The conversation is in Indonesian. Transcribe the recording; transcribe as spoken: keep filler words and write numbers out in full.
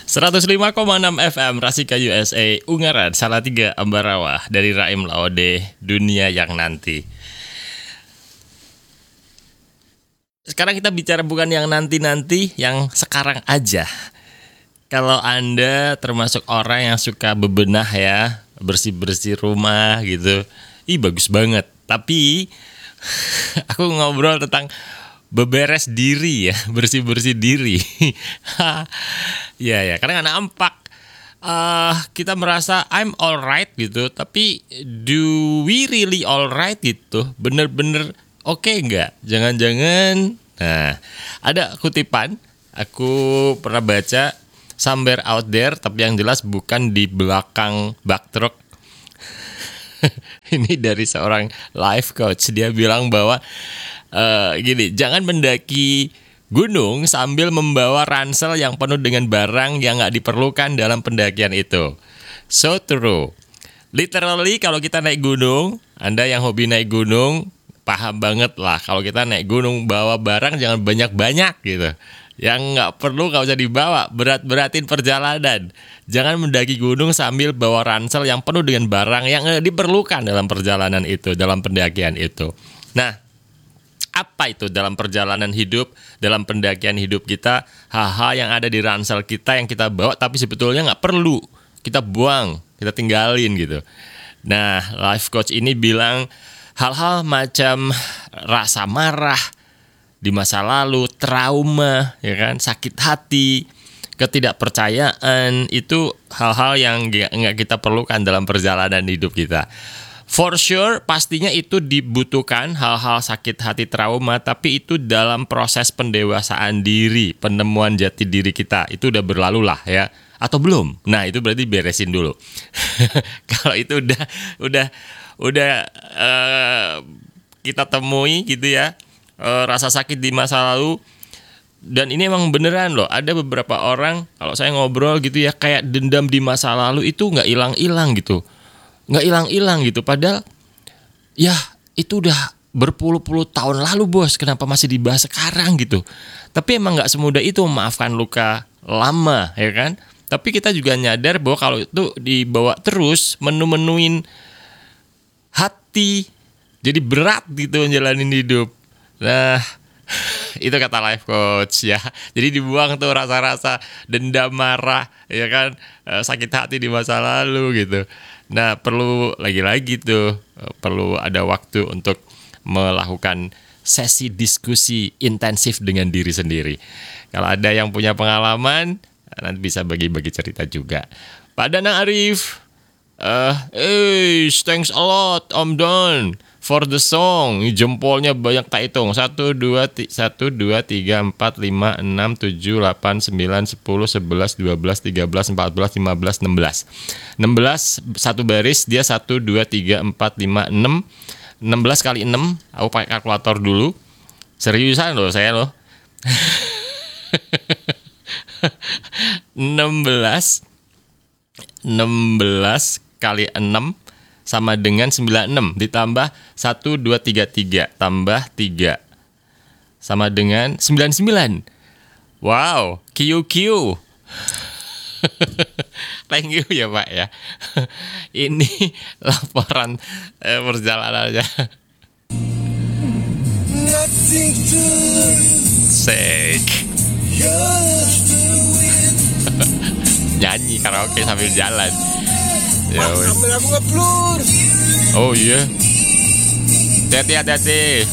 seratus lima koma enam F M Rasika U S A Ungaran Salatiga Ambarawa dari Raim Laode Dunia Yang Nanti. Sekarang kita bicara bukan yang nanti-nanti, yang sekarang aja. Kalau Anda termasuk orang yang suka bebenah ya, bersih-bersih rumah gitu, ih bagus banget. Tapi aku ngobrol tentang beberes diri ya, bersih-bersih diri. Ya ya, karena nampak uh, kita merasa I'm alright gitu, tapi do we really alright gitu? Bener-bener oke okay nggak? Jangan-jangan. Nah, ada kutipan aku pernah baca, somewhere out there, tapi yang jelas bukan di belakang bak truk. Ini dari seorang life coach. Dia bilang bahwa uh, gini, jangan mendaki gunung sambil membawa ransel yang penuh dengan barang yang nggak diperlukan dalam pendakian itu. So true. Literally kalau kita naik gunung, Anda yang hobi naik gunung paham banget lah. Kalau kita naik gunung bawa barang jangan banyak-banyak gitu. Yang nggak perlu nggak usah dibawa, berat-beratin perjalanan. Jangan mendaki gunung sambil bawa ransel yang penuh dengan barang yang diperlukan dalam perjalanan itu, dalam pendakian itu. Nah, apa itu dalam perjalanan hidup, dalam pendakian hidup kita, hal-hal yang ada di ransel kita yang kita bawa tapi sebetulnya nggak perlu, kita buang, kita tinggalin gitu. Nah, life coach ini bilang hal-hal macam rasa marah di masa lalu, trauma, ya kan, sakit hati, ketidakpercayaan, itu hal-hal yang nggak kita perlukan dalam perjalanan hidup kita. For sure, pastinya itu dibutuhkan hal-hal sakit hati, trauma, tapi itu dalam proses pendewasaan diri, penemuan jati diri kita, itu udah berlalu lah ya, atau belum? Nah itu berarti beresin dulu. Kalau itu udah, udah, udah uh, kita temui gitu ya. Uh, rasa sakit di masa lalu, dan ini emang beneran loh, ada beberapa orang kalau saya ngobrol gitu ya, kayak dendam di masa lalu itu nggak hilang-hilang gitu, nggak hilang-hilang gitu, padahal ya itu udah berpuluh-puluh tahun lalu bos, kenapa masih dibahas sekarang gitu. Tapi emang nggak semudah itu memaafkan luka lama ya kan. Tapi kita juga nyadar bahwa kalau itu dibawa terus menu-menuin hati, jadi berat gitu menjalani hidup. Nah, itu kata life coach ya. Jadi dibuang tuh rasa-rasa dendam, marah, ya kan, e, sakit hati di masa lalu gitu. Nah, perlu lagi-lagi tuh, perlu ada waktu untuk melakukan sesi diskusi intensif dengan diri sendiri. Kalau ada yang punya pengalaman, nanti bisa bagi-bagi cerita juga. Pak Danang Arif, eh, hey, thanks a lot, Om Don. For the song, jempolnya banyak tak hitung. satu, dua, tiga, empat, lima, enam, tujuh, delapan, sembilan, sepuluh, sebelas, dua belas, tiga belas, empat belas, lima belas, enam belas. enam belas, satu baris, dia satu, dua, tiga, empat, lima, enam. enam belas kali enam, aku pakai kalkulator dulu. Seriusan loh saya loh. enam belas enam belas kali enam sama dengan sembilan puluh enam ditambah satu, dua, tiga, tiga tambah tiga sama dengan sembilan puluh sembilan. Wow, Q Q. Thank you ya Pak ya. Ini laporan eh, perjalanannya. Sek. Nyanyi karaoke sambil jalan. Ya, kamera aku ngeblur. oh iya. Hati-hati, hati-hati.